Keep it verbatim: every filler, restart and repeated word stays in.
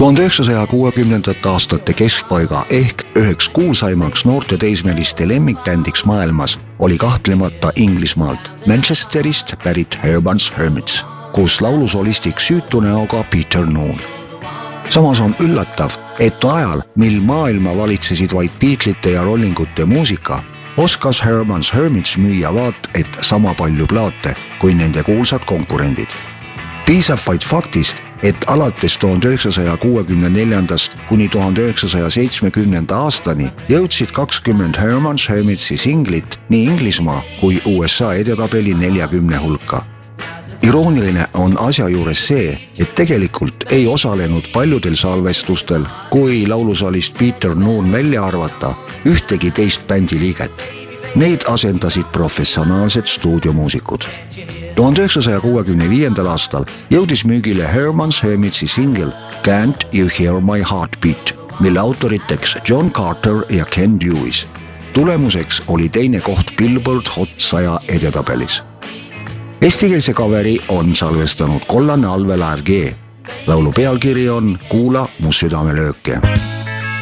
tuhande üheksasaja kuuekümnendate aastate keskpaiga ehk üheks kuulsaimaks noorte teismeliste lemmikbändiks maailmas oli kahtlemata Inglismaalt Manchesterist pärit Herman's Hermits, kus laulusolistiks süütu näoga Peter Noon. Samas on üllatav, et ajal, mil maailma valitsesid vaid Beatlesite ja Rollingute muusika, oskas Herman's Hermits müüa vaat et sama palju plaate kui nende kuulsad konkurendid. Piisab vaid faktist, et alates tuhande üheksasaja kuuekümne neljandast kuni tuhande üheksasaja seitsmekümnenda aastani jõudsid kakskümmend Herman's Hermitsi singlit nii Inglismaa kui U S A edetabeli neljakümne hulka. Irooniline on asja juures see, et tegelikult ei osalenud paljudel salvestustel, kui laulusalist Peter Noon välja arvata, ühtegi teist bändi liiget. Neid asendasid professionaalsed stuudiomuusikud. tuhande üheksasaja kuuekümne viiendal aastal jõudis müügile Herman's Hermitsi singel Can't You Hear My Heartbeat, mille autoriteks John Carter ja Ken Lewis. Tulemuseks oli teine koht Billboard Hot saja edetabelis. Eestikeelse kaveri on salvestanud Kollane allveelaev G. Laulu pealkiri on Kuula mu südamelööke.